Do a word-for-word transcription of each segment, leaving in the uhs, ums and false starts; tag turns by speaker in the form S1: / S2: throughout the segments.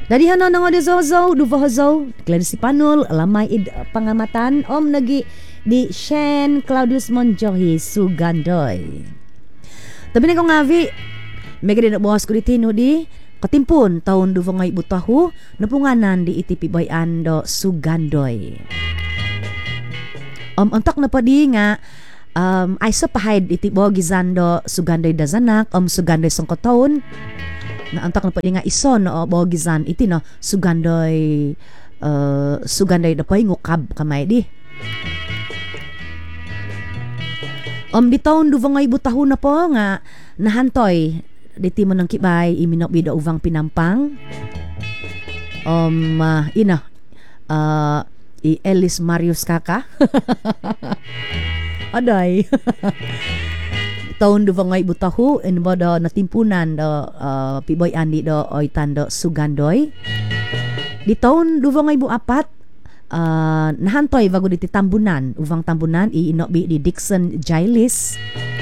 S1: Dari hana nang ada zozo, duva hozo, Gladys Panul, lamay id pangamatan, om nagi di Shen Claudius Monjohi Sugandoy. Tapi na kong ngavi, mega din buhas ko di tino di, katimpun taon duva ngay butahu, napunganan di itipi bayan do Sugandoy. Om ontok na pa di nga, um, ay so pahid iti bo gizando Sugandoy dazanak, om Sugandoy songkotaon, na antak na pa nga ison o bogizan iti no Sugandoy uh, Sugandoy da pay ngukab kamay di om di taon duvangay butaho na po nga nahantoy diti mo ng kibay iminok bida uvang pinampang om uh, ina uh, i Elis Marius kaka aday taon do ngay butahu en bodo natimpunan do uh, piboy andi do oitan do Sugandoy di taon do ngay bu apat uh, nahantoy bago di tambunan uvang tambunan i inobi di Dixon Giles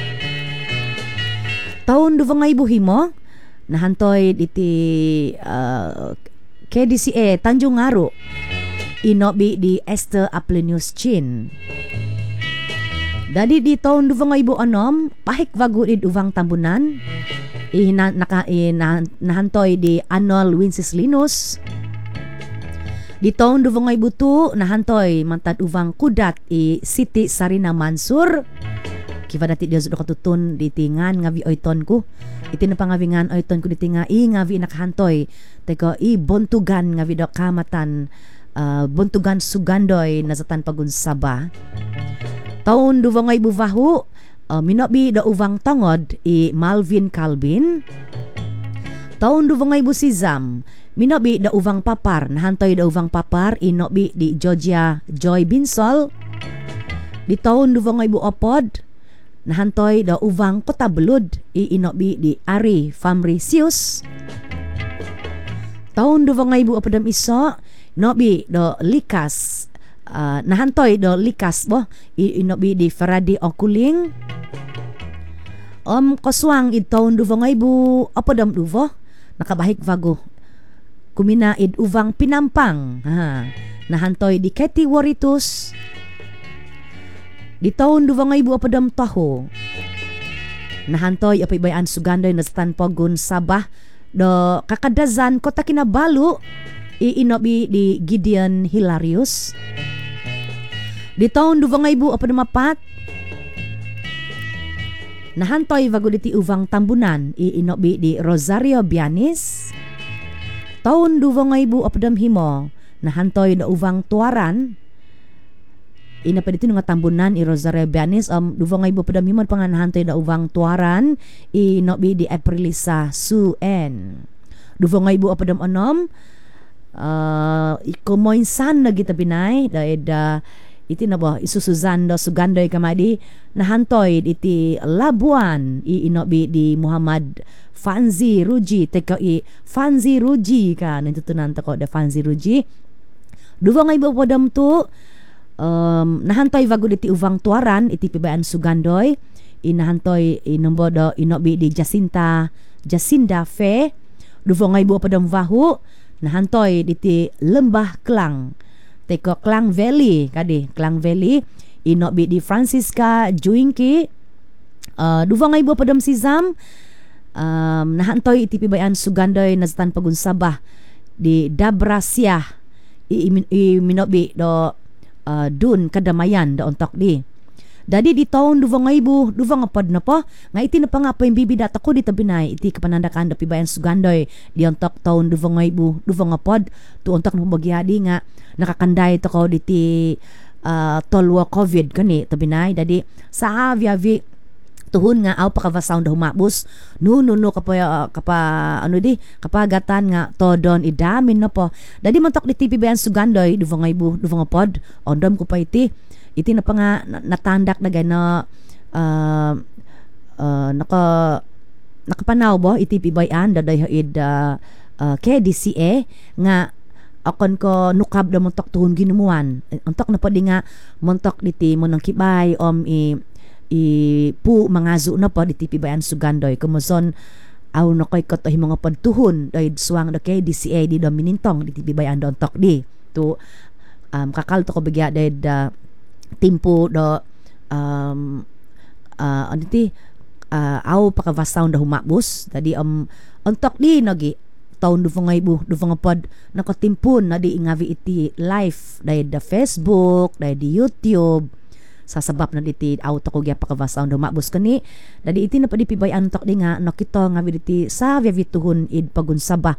S1: taon do ngay bu himo nahantoy diti uh, K D C A Tanjung Aro inobi di Esther Aplenius Chin. Dadi di taon dua ribu enam pahik vagu di uvang tambunan ina naka ina nahantoy di Anol Wenceslinus. Di taon dua ribu tu nahantoy mantad uvang kudat i Siti Sarina Mansur. Kiva dati dia sudah katutun di tingan ngavi oiton ku. Iti na pangavingan oiton ku di tinga i ngavi nakahantoy. Teko i bontugan ngavi do kamatan uh, bontugan Sugandoy nazatan pagunsaba. Taon dua ribu bahu uh, minobi da uvang tongod i Malvin Calvin. Taon dua ribu sizam minobi da uvang papar nahantoy da uvang papar inobi di Georgia Joy Binsol. Di taon dua ribu opod nahantoy da uvang Kotabelud i inobi di Ari Famricius. Taon dua ribu opodam iso nobi do Likas Uh, nahantoy do likas bo inobi di Faradi Okuling om koswang id taon dua ribu apadam duvo nakabahik vago kumina id uvang pinampang ha nahantoy di Katie Waritus di taon dua ribu apadam taho nahantoy apay bayan Sugandoy na stan pogun Sabah do kakadazan Kota Kinabalu i inobi di Gideon Hilarius. Di taon dua ribu apat nahantoy vago diti uvang tambunan i inobi di Rosario Bianis. Taon dua ribu apadam himo nahantoy da uvang tuaran ina pa diti nga tambunan i Rosario Bianis um dua ribu apadam himo pangan nahantoy da uvang tuaran i inobi di Aprilisa Suen. Dua ribu apadam onom uh, ikomoinsan na kita pinay da eda iti na ba isusuzan do Sugandoy kamadi nahantoy iti Labuan i inobi di Muhammad Fanzi Ruji teka i Fanzi Ruji ka nantutunan ta ko da Fanzi Ruji duwa nga iba podam tu um, nahantoy vago iti uvang tuaran iti pibayan Sugandoy i nahantoy inombo do inobi di Jacinta Jacinda Fe duwa nga iba podam vahu nahantoy iti Lembah Klang teko Klang Valley kadi Klang Valley inobi di Francisca Juingki uh, dua ribu padam sizam um, nahantoy iti pibayan Sugandoy nazatan pagunsabah di Dabrasia i, i, i minobi do uh, dun kadamayan do ontok di dadi di taon dua ribu dua ngapad na po nga iti na pa nga pa yung bibidat ako di tabinay iti kapanandakan da pibayan Sugandoy di ontok taon dua ribu dua ngapad tu ontok na bagyadi nga nakakanday to ko diti uh, tolwa COVID kani tabinay dadi sa avi-avi tuhon nga aw pakavasound humabus no no no kapa uh, kapa ano di kapagatan nga todon idamin na po dadi mantok di T V bayan Sugandoy dua ribu dua ngapad ondom ko pa iti iti na pa nga natandak na gana uh, uh, naka nakapanaw bo iti pibayan daday id uh, uh, K D C A nga akon ko nukab da montok tuhon ginuman ontok na padi nga montok diti mo nang kibay om i i pu mangazu na po diti pibayan Sugandoy kumuson aw no koy ko to himong padtuhon dahil suwang da kay D C A di do minintong di tibibayan don tok di to um, kakal to ko bigya dahil da timpo do um, uh, ano ti uh, aw pakavasaw da humabos tadi um, ontok di nagi taon do fungay bu do fungay pod nakatimpon na di ingavi iti live dahil da Facebook dahil di YouTube sasabab na diti auto ko gya pakavasaw do mabos kani dadi iti na padi pibayan tok di nga nakita nga viditi sa vituhon id pagunsaba